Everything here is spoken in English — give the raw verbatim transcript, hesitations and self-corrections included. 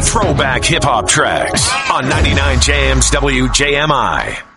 Throwback hip hop tracks on ninety-nine J M's W J M I.